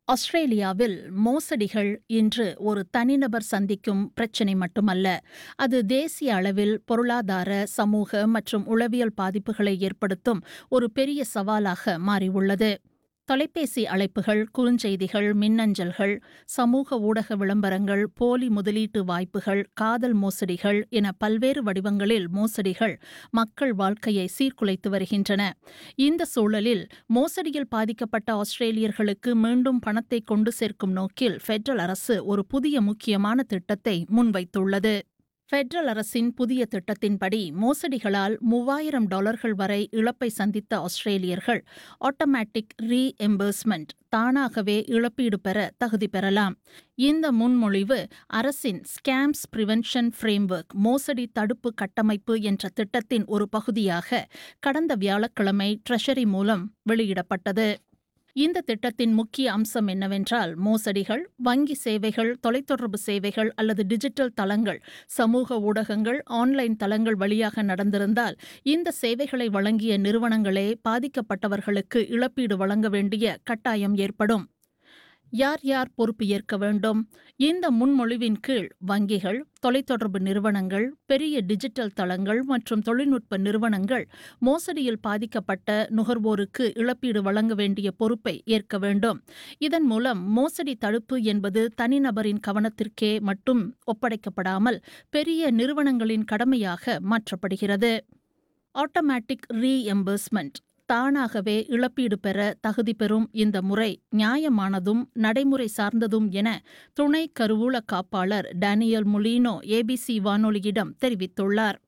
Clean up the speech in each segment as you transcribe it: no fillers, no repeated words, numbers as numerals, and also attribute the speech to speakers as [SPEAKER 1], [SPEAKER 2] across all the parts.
[SPEAKER 1] ஆஸ்திரேலியாவில் மோசடிகள் இன்று ஒரு தனிநபர் சந்திக்கும் பிரச்சினை மட்டுமல்ல, அது தேசிய அளவில் பொருளாதார, சமூக மற்றும் உளவியல் பாதிப்புகளை ஏற்படுத்தும் ஒரு பெரிய சவாலாக மாறியுள்ளது. தொலைபேசி அழைப்புகள், குறுஞ்செய்திகள், மின்னஞ்சல்கள், சமூக ஊடக விளம்பரங்கள், போலி முதலீட்டு வாய்ப்புகள், காதல் மோசடிகள் என பல்வேறு வடிவங்களில் மோசடிகள் மக்கள் வாழ்க்கையை சீர்குலைத்து வருகின்றன. இந்த சூழலில் மோசடியில் பாதிக்கப்பட்ட ஆஸ்திரேலியர்களுக்கு மீண்டும் பணத்தை கொண்டு சேர்க்கும் நோக்கில் ஃபெடரல் அரசு ஒரு புதிய முக்கியமான திட்டத்தை முன்வைத்துள்ளது. ஃபெடரல் அரசின் புதிய திட்டத்தின்படி மோசடிகளால் $3000 வரை இழப்பை சந்தித்த ஆஸ்திரேலியர்கள் ஆட்டோமேட்டிக் ரீஎம்பர்ஸ்மெண்ட் தானாகவே இழப்பீடு பெற தகுதி பெறலாம். இந்த முன்மொழிவு அரசின் ஸ்கேம்ஸ் பிரிவென்ஷன் ஃப்ரேம்வொர்க் மோசடி தடுப்பு கட்டமைப்பு என்ற திட்டத்தின் ஒரு பகுதியாக கடந்த வியாழக்கிழமை ட்ரெஷரி மூலம் வெளியிடப்பட்டது. இந்த திட்டத்தின் முக்கிய அம்சம் என்னவென்றால், மோசடிகள் வங்கி சேவைகள், தொலைத்தொடர்பு சேவைகள் அல்லது டிஜிட்டல் தளங்கள், சமூக ஊடகங்கள், ஆன்லைன் தளங்கள் வழியாக நடந்திருந்தால் இந்த சேவைகளை வழங்கிய நிறுவனங்களே பாதிக்கப்பட்டவர்களுக்கு இழப்பீடு வழங்க வேண்டிய கட்டாயம் ஏற்படும். யார் யார் பொறுப்பு ஏற்க வேண்டும்? இந்த முன்மொழிவின் கீழ் வங்கிகள், தொலைத்தொடர்பு நிறுவனங்கள், பெரிய டிஜிட்டல் தளங்கள் மற்றும் தொழில்நுட்ப நிறுவனங்கள் மோசடியில் பாதிக்கப்பட்ட நுகர்வோருக்கு இழப்பீடு வழங்க வேண்டிய பொறுப்பை ஏற்க வேண்டும். இதன் மூலம் மோசடி தடுப்பு என்பது தனிநபரின் கவனத்திற்கே மட்டும் ஒப்படைக்கப்படாமல் பெரிய நிறுவனங்களின் கடமையாக மாற்றப்படுகிறது. ஆட்டோமேட்டிக் ரீஎம்பர்ஸ்மெண்ட் தானாகவே இழப்பீடு பெற தகுதி பெறும் இந்த முறை நியாயமானதும் நடைமுறை சார்ந்ததும் என துணை கருவூல காப்பாளர் டேனியல் முலினோ ABC வானொலியிடம் தெரிவித்துள்ளார்.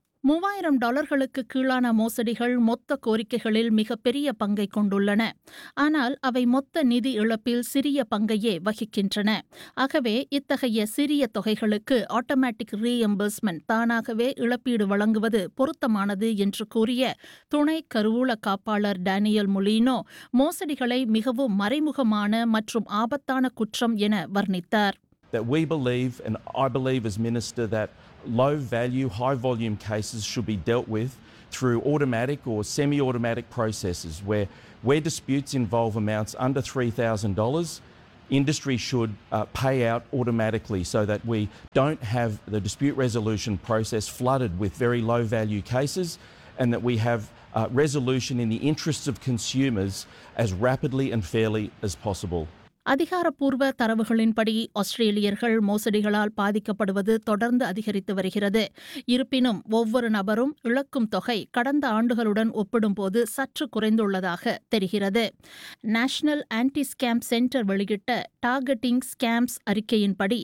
[SPEAKER 1] $3000 கீழான மோசடிகள் மொத்த கோரிக்கைகளில் மிகப்பெரிய பங்கை கொண்டுள்ளன. ஆனால் அவை மொத்த நிதி இழப்பில் சிறிய பங்கையே வகிக்கின்றன. ஆகவே இத்தகைய சிறிய தொகைகளுக்கு ஆட்டோமேட்டிக் ரீஎம்பர்ஸ்மெண்ட் தானாகவே இழப்பீடு வழங்குவது பொருத்தமானது என்று கூறிய துணை கருவூல காப்பாளர் டேனியல் முலினோ மோசடிகளை மிகவும் மறைமுகமான மற்றும் ஆபத்தான குற்றம் என வர்ணித்தார்.
[SPEAKER 2] That we believe, and I believe as Minister, that low value, high volume cases should be dealt with through automatic or semi-automatic processes where disputes involve amounts under $3,000, industry should pay out automatically so that we don't have the dispute resolution process flooded with very low value cases, and that we have resolution in the interests of consumers as rapidly and fairly as possible.
[SPEAKER 1] அதிகாரப்பூர்வ தரவுகளின்படி ஆஸ்திரேலியர்கள் மோசடிகளால் பாதிக்கப்படுவது தொடர்ந்து அதிகரித்து வருகிறது. இருப்பினும் ஒவ்வொரு நபரும் இழக்கும் தொகை கடந்த ஆண்டுகளுடன் ஒப்பிடும்போது சற்று குறைந்துள்ளதாக தெரிகிறது. நேஷனல் ஆன்டி ஸ்கேம் சென்டர் வெளியிட்ட டார்கெட்டிங் ஸ்கேம்ஸ் அறிக்கையின்படி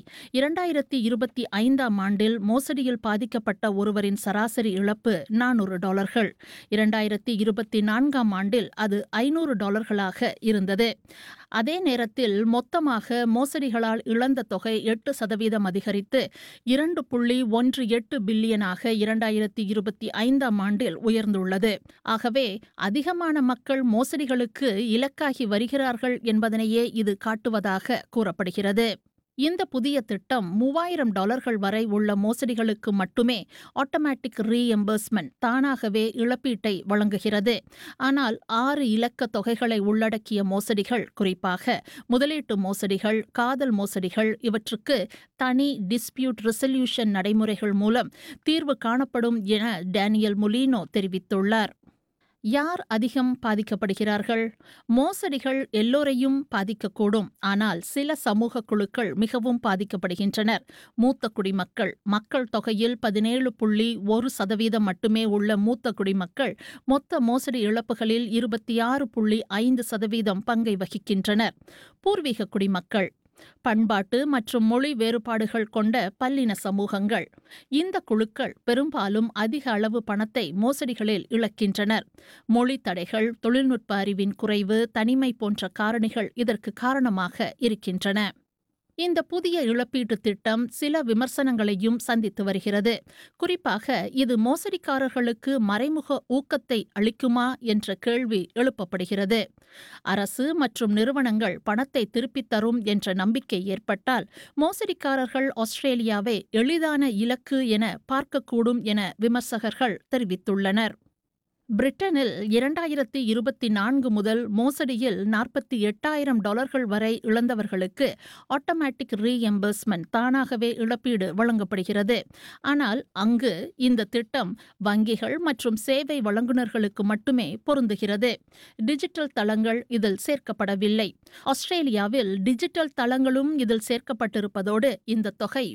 [SPEAKER 1] 2025 ஆண்டில் மோசடியில் பாதிக்கப்பட்ட ஒருவரின் சராசரி இழப்பு $400. 2024 ஆண்டில் அது $500 இருந்தது. அதே நேரத்தில் மொத்தமாக மோசடிகளால் இழந்த தொகை 8% அதிகரித்து $2.18 பில்லியனாக 2025 ஆண்டில் உயர்ந்துள்ளது. ஆகவே அதிகமான மக்கள் மோசடிகளுக்கு இலக்காகி வருகிறார்கள் என்பதனையே இது காட்டுவதாக கூறப்படுகிறது. இந்த புதிய திட்டம் $3000 வரை உள்ள மோசடிகளுக்கு மட்டுமே ஆட்டோமேட்டிக் ரீஎம்பர்ஸ்மெண்ட் தானாகவே இழப்பீட்டை வழங்குகிறது. ஆனால் 6 இலக்க தொகைகளை உள்ளடக்கிய மோசடிகள், குறிப்பாக முதலீட்டு மோசடிகள், காதல் மோசடிகள், இவற்றுக்கு தனி டிஸ்பியூட் ரெசல்யூஷன் நடைமுறைகள் மூலம் தீர்வு காணப்படும் என டேனியல் முலினோ தெரிவித்துள்ளார். யார் அதிகம் பாதிக்கப்படுகிறார்கள்? மோசடிகள் எல்லோரையும் பாதிக்கக்கூடும். ஆனால் சில சமூக குழுக்கள் மிகவும் பாதிக்கப்படுகின்றனர். மூத்த குடிமக்கள். மக்கள் தொகையில் 17.1% மட்டுமே உள்ள மூத்த குடிமக்கள் மொத்த மோசடி இழப்புகளில் 26.5% பங்கை வகிக்கின்றனர். பூர்வீக குடிமக்கள், பண்பாட்டு மற்றும் மொழி வேறுபாடுகள் கொண்ட பல்லின சமூகங்கள். இந்த குழுக்கள் பெரும்பாலும் அதிக அளவு பணத்தை மோசடிகளில் இழக்கின்றனர். மொழி தடைகள், தொழில்நுட்ப அறிவின் குறைவு, தனிமை போன்ற காரணிகள் இதற்கு காரணமாக இருக்கின்றன. இந்த புதிய இழப்பீட்டுத் திட்டம் சில விமர்சனங்களையும் சந்தித்து வருகிறது. குறிப்பாக இது மோசடிக்காரர்களுக்கு மறைமுக ஊக்கத்தை அளிக்குமா என்ற கேள்வி எழுப்பப்படுகிறது. அரசு மற்றும் நிறுவனங்கள் பணத்தை திருப்பித் தரும் என்ற நம்பிக்கை ஏற்பட்டால் மோசடிக்காரர்கள் ஆஸ்திரேலியாவை எளிதான இலக்கு என பார்க்கக்கூடும் என விமர்சகர்கள் தெரிவித்துள்ளனர். பிரிட்டனில் 2024 முதல் மோசடியில் $48,000 வரை இழந்தவர்களுக்கு ஆட்டோமேட்டிக் ரீஎம்பர்ஸ்மெண்ட் தானாகவே இழப்பீடு வழங்கப்படுகிறது. ஆனால் அங்கு இந்த திட்டம் வங்கிகள் மற்றும் சேவை வழங்குநர்களுக்கு மட்டுமே பொருந்துகிறது. டிஜிட்டல் தளங்கள் இதில் சேர்க்கப்படவில்லை. ஆஸ்திரேலியாவில் டிஜிட்டல் தளங்களும் இதில் சேர்க்கப்பட்டிருப்பதோடு இந்த தொகை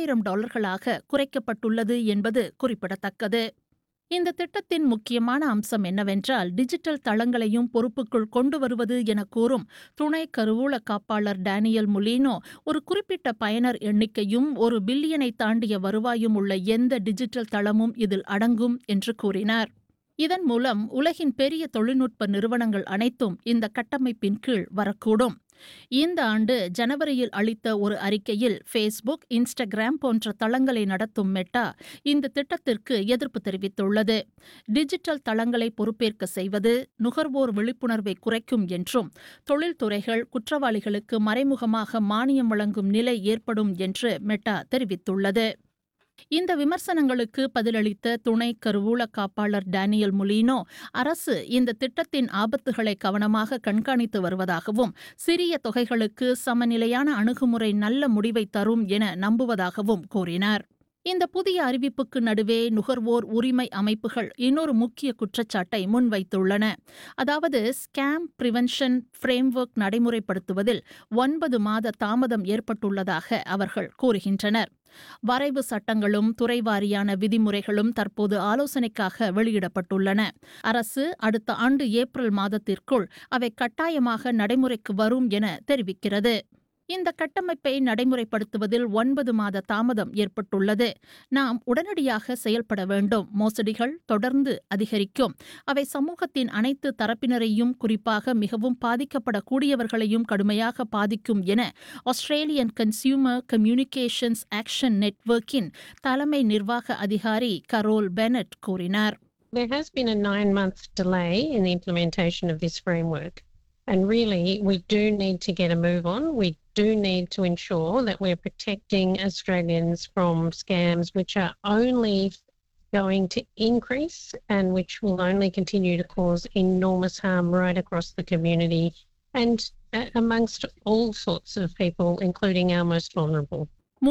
[SPEAKER 1] $3,000 குறைக்கப்பட்டுள்ளது என்பது குறிப்பிடத்தக்கது. இந்த திட்டத்தின் முக்கியமான அம்சம் என்னவென்றால் டிஜிட்டல் தளங்களையும் பொறுப்புக்குள் கொண்டு வருவது என கூறும் துணை கருவூல காப்பாளர் டேனியல் முலினோ, ஒரு குறிப்பிட்ட பயனர் எண்ணிக்கையும் $1 பில்லியனை தாண்டிய வருவாயும் உள்ள எந்த டிஜிட்டல் தளமும் இதில் அடங்கும் என்று கூறினார். இதன் மூலம் உலகின் பெரிய தொழில்நுட்ப நிறுவனங்கள் அனைத்தும் இந்த கட்டமைப்பின் கீழ் வரக்கூடும். இந்த ஆண்டு ஜனவரியில் அளித்த ஒரு அறிக்கையில் ஃபேஸ்புக், இன்ஸ்டாகிராம் போன்ற தளங்களை நடத்தும் மெட்டா இந்த திட்டத்திற்கு எதிர்ப்பு தெரிவித்துள்ளது. டிஜிட்டல் தளங்களை பொறுப்பேற்க செய்வது நுகர்வோர் விழிப்புணர்வை குறைக்கும் என்றும் தொழில்துறைகள் குற்றவாளிகளுக்கு மறைமுகமாக மானியம் வழங்கும் நிலை ஏற்படும் என்று மெட்டா தெரிவித்துள்ளது. இந்த விமர்சனங்களுக்கு பதிலளித்த துணை கருவூல காப்பாளர் டேனியல் முலினோ, அரசு இந்த திட்டத்தின் ஆபத்துகளை கவனமாக கண்காணித்து வருவதாகவும் சிறிய தொகைகளுக்கு சமநிலையான அணுகுமுறை நல்ல முடிவை தரும் என நம்புவதாகவும் கூறினார். இந்த புதிய அறிவிப்புக்கு நடுவே நுகர்வோர் உரிமை அமைப்புகள் இன்னொரு முக்கிய குற்றச்சாட்டை முன்வைத்துள்ளன. அதாவது ஸ்கேம் பிரிவென்ஷன் ஃப்ரேம்வொர்க் நடைமுறைப்படுத்துவதில் 9 மாத தாமதம் ஏற்பட்டுள்ளதாக அவர்கள் கூறுகின்றனர். வரைவு சட்டங்களும் துறைவாரியான விதிமுறைகளும் தற்போது ஆலோசனைக்காக வெளியிடப்பட்டுள்ளன. அரசு அடுத்த ஆண்டு ஏப்ரல் மாதத்திற்குள் அவை கட்டாயமாக நடைமுறைக்கு வரும் என தெரிவிக்கிறது. இந்த கட்டமைப்பை நடைமுறைப்படுத்துவதில் 9 மாத தாமதம் ஏற்பட்டுள்ளது. நாம் உடனடியாக செயல்பட வேண்டும். மோசடிகள் தொடர்ந்து அதிகரிக்கும். அவை சமூகத்தின் அனைத்து தரப்பினரையும், குறிப்பாக மிகவும் பாதிக்கப்படக்கூடியவர்களையும் கடுமையாக பாதிக்கும் என ஆஸ்திரேலியன் கன்சியூமர் கம்யூனிகேஷன்ஸ் ஆக்ஷன் நெட்வொர்க்கின் தலைமை நிர்வாக அதிகாரி கரோல் பெனட் கூறினார்.
[SPEAKER 3] There has been a 9-month delay in the implementation of this framework. And really, we do need to get a move on. We do need to ensure that we're protecting Australians from scams which are only going to increase and which will only continue to cause enormous harm right across the community and amongst all sorts of people, including our most vulnerable.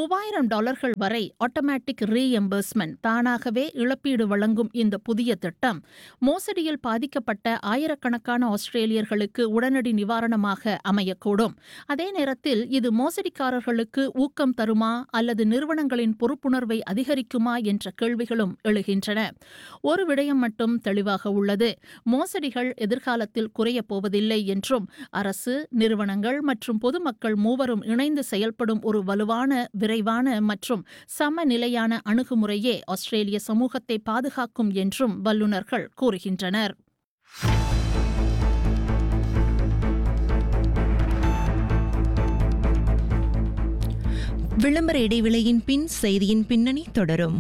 [SPEAKER 1] $3,000 வரை automatic reimbursement தானாகவே இழப்பீடு வழங்கும் இந்த புதிய திட்டம் மோசடியில் பாதிக்கப்பட்ட ஆயிரக்கணக்கான ஆஸ்திரேலியர்களுக்கு உடனடி நிவாரணமாக அமையக்கூடும். அதே நேரத்தில் இது மோசடிக்காரர்களுக்கு ஊக்கம் தருமா அல்லது நிறுவனங்களின் பொறுப்புணர்வை அதிகரிக்குமா என்ற கேள்விகளும் எழுகின்றன. ஒரு விடயம் மட்டும் தெளிவாக உள்ளது. மோசடிகள் எதிர்காலத்தில் குறையப் போவதில்லை என்றும் அரசு, நிறுவனங்கள் மற்றும் பொதுமக்கள் மூவரும் இணைந்து செயல்படும் ஒரு வலுவான, விரைவான மற்றும் சமநிலையான அணுகுமுறையே ஆஸ்திரேலிய சமூகத்தை பாதுகாக்கும் என்றும் வல்லுநர்கள் கூறுகின்றனர்.
[SPEAKER 4] விளம்பர இடைவேளையின் பின் செய்தியின் பின்னணி தொடரும்.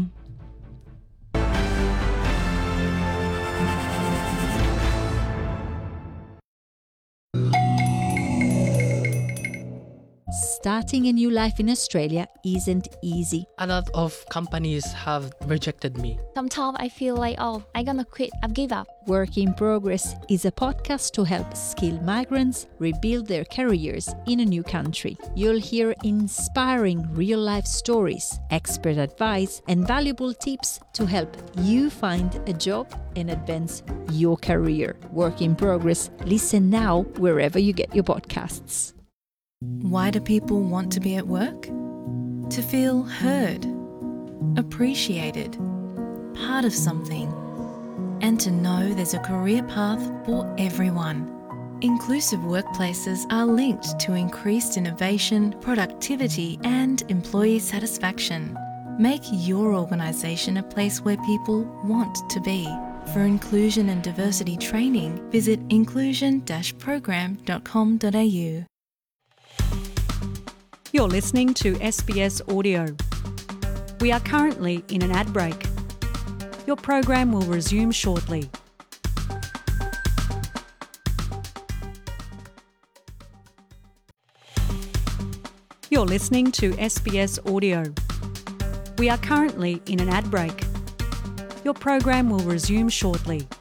[SPEAKER 5] Starting a new life in Australia isn't easy.
[SPEAKER 6] A lot of companies have rejected me.
[SPEAKER 7] Sometimes I feel like, I'm gonna quit, I've give up.
[SPEAKER 5] Work in Progress is a podcast to help skilled migrants rebuild their careers in a new country. You'll hear inspiring real-life stories, expert advice, and valuable tips to help you find a job and advance your career. Work in Progress. Listen now wherever you get your podcasts.
[SPEAKER 8] Why do people want to be at work? To feel heard, appreciated, part of something, and to know there's a career path for everyone. Inclusive workplaces are linked to increased innovation, productivity, and employee satisfaction. Make your organisation a place where people want to be. For inclusion and diversity training, visit inclusion-program.com.au.
[SPEAKER 9] You're listening to SBS Audio. We are currently in an ad break. Your program will resume shortly. You're listening to SBS Audio. We are currently in an ad break. Your program will resume shortly.